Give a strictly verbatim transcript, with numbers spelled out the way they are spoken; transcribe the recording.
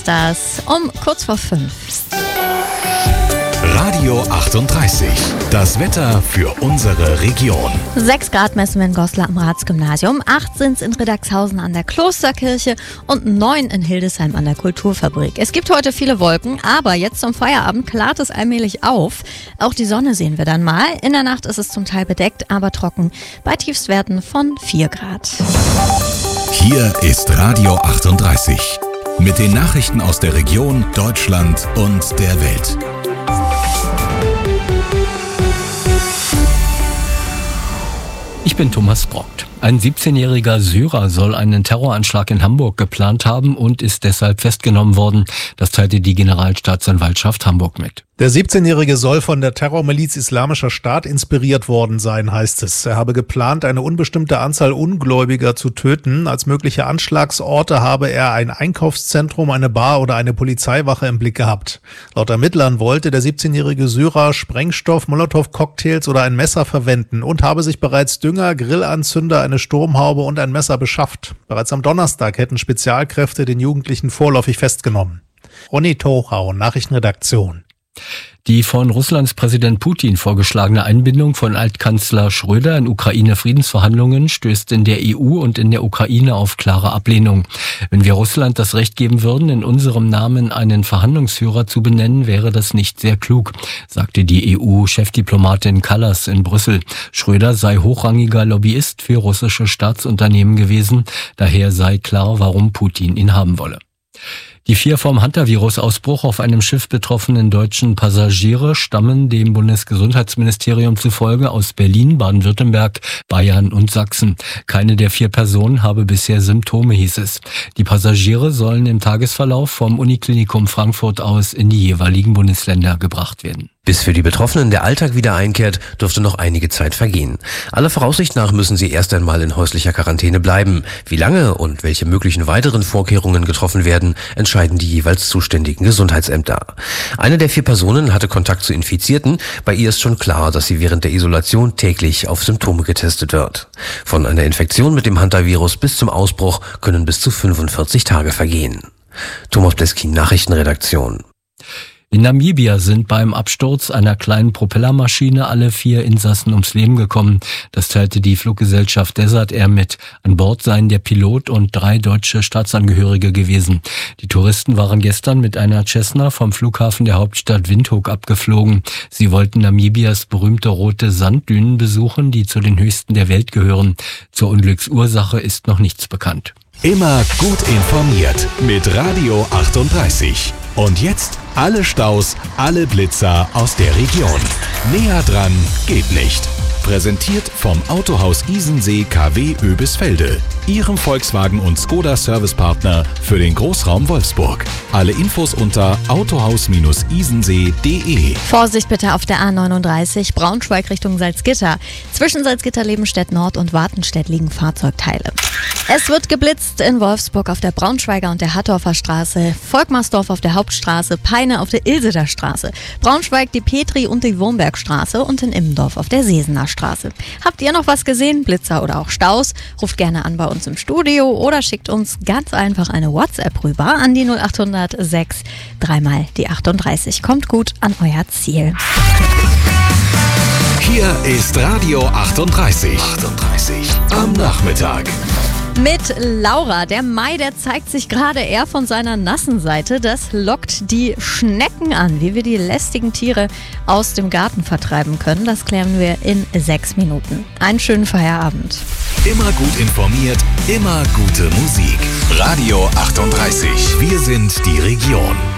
Das um kurz vor fünf. Radio achtunddreißig. Das Wetter für unsere Region. Sechs Grad messen wir in Goslar am Ratsgymnasium, acht sind es in Riddagshausen an der Klosterkirche und neun in Hildesheim an der Kulturfabrik. Es gibt heute viele Wolken, aber jetzt zum Feierabend klart es allmählich auf. Auch die Sonne sehen wir dann mal. In der Nacht ist es zum Teil bedeckt, aber trocken, bei Tiefstwerten von vier Grad. Hier ist Radio achtunddreißig. Mit den Nachrichten aus der Region, Deutschland und der Welt. Ich bin Thomas Brockt. Ein siebzehnjähriger Syrer soll einen Terroranschlag in Hamburg geplant haben und ist deshalb festgenommen worden. Das teilte die Generalstaatsanwaltschaft Hamburg mit. Der siebzehnjährige soll von der Terrormiliz Islamischer Staat inspiriert worden sein, heißt es. Er habe geplant, eine unbestimmte Anzahl Ungläubiger zu töten. Als mögliche Anschlagsorte habe er ein Einkaufszentrum, eine Bar oder eine Polizeiwache im Blick gehabt. Laut Ermittlern wollte der siebzehnjährige Syrer Sprengstoff, Molotow-Cocktails oder ein Messer verwenden und habe sich bereits Dünger, Grillanzünder, eine Sturmhaube und ein Messer beschafft. Bereits am Donnerstag hätten Spezialkräfte den Jugendlichen vorläufig festgenommen. Ronny Tochau, Nachrichtenredaktion. Die von Russlands Präsident Putin vorgeschlagene Einbindung von Altkanzler Schröder in Ukraine-Friedensverhandlungen stößt in der E U und in der Ukraine auf klare Ablehnung. Wenn wir Russland das Recht geben würden, in unserem Namen einen Verhandlungsführer zu benennen, wäre das nicht sehr klug, sagte die E U-Chefdiplomatin Kallas in Brüssel. Schröder sei hochrangiger Lobbyist für russische Staatsunternehmen gewesen, daher sei klar, warum Putin ihn haben wolle. Die vier vom Hantavirus-Ausbruch auf einem Schiff betroffenen deutschen Passagiere stammen dem Bundesgesundheitsministerium zufolge aus Berlin, Baden-Württemberg, Bayern und Sachsen. Keine der vier Personen habe bisher Symptome, hieß es. Die Passagiere sollen im Tagesverlauf vom Uniklinikum Frankfurt aus in die jeweiligen Bundesländer gebracht werden. Bis für die Betroffenen der Alltag wieder einkehrt, dürfte noch einige Zeit vergehen. Aller Voraussicht nach müssen sie erst einmal in häuslicher Quarantäne bleiben. Wie lange und welche möglichen weiteren Vorkehrungen getroffen werden, entscheiden die jeweils zuständigen Gesundheitsämter. Eine der vier Personen hatte Kontakt zu Infizierten. Bei ihr ist schon klar, dass sie während der Isolation täglich auf Symptome getestet wird. Von einer Infektion mit dem Hantavirus bis zum Ausbruch können bis zu fünfundvierzig Tage vergehen. Thomas Bleskin, Nachrichtenredaktion. In Namibia sind beim Absturz einer kleinen Propellermaschine alle vier Insassen ums Leben gekommen. Das teilte die Fluggesellschaft Desert Air mit. An Bord seien der Pilot und drei deutsche Staatsangehörige gewesen. Die Touristen waren gestern mit einer Cessna vom Flughafen der Hauptstadt Windhoek abgeflogen. Sie wollten Namibias berühmte rote Sanddünen besuchen, die zu den höchsten der Welt gehören. Zur Unglücksursache ist noch nichts bekannt. Immer gut informiert mit Radio achtunddreißig. Und jetzt alle Staus, alle Blitzer aus der Region. Näher dran geht nicht. Präsentiert vom Autohaus Isensee K W Oebisfelde, Ihrem Volkswagen- und Skoda-Servicepartner für den Großraum Wolfsburg. Alle Infos unter autohaus isensee punkt de. Vorsicht bitte auf der A neununddreißig, Braunschweig Richtung Salzgitter. Zwischen Salzgitter-Lebenstedt Nord und Wartenstedt liegen Fahrzeugteile. Es wird geblitzt in Wolfsburg auf der Braunschweiger und der Hattorfer Straße, Volkmarsdorf auf der Hauptstraße, Peine auf der Ilseder Straße, Braunschweig die Petri- und die Wurmbergstraße und in Immendorf auf der Sesener Straße. Habt ihr noch was gesehen, Blitzer oder auch Staus? Ruft gerne an bei uns im Studio oder schickt uns ganz einfach eine WhatsApp rüber an die null achthundert sechs, dreimal die achtunddreißig. Kommt gut an euer Ziel. Hier ist Radio achtunddreißig. achtunddreißig am Nachmittag. Mit Laura. Der Mai, der zeigt sich gerade eher von seiner nassen Seite. Das lockt die Schnecken an. Wie wir die lästigen Tiere aus dem Garten vertreiben können, das klären wir in sechs Minuten. Einen schönen Feierabend. Immer gut informiert, immer gute Musik. Radio achtunddreißig. Wir sind die Region.